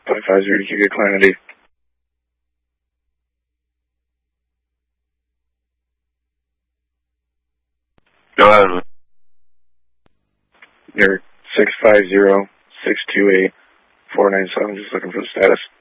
550 to get Clanity. Go ahead. You're 650-628-497, just looking for the status.